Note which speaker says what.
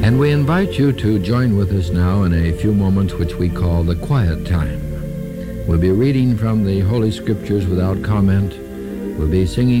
Speaker 1: And we invite you to join with us now in a few moments which we call the quiet time. We'll be reading from the Holy Scriptures without comment. We'll be singing